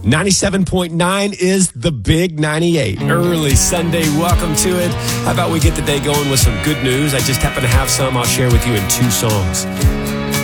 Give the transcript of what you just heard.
97.9 is the Big 98. Early Sunday, welcome to it. How about we get the day going with some good news? I just happen to have some I'll share with you in two songs.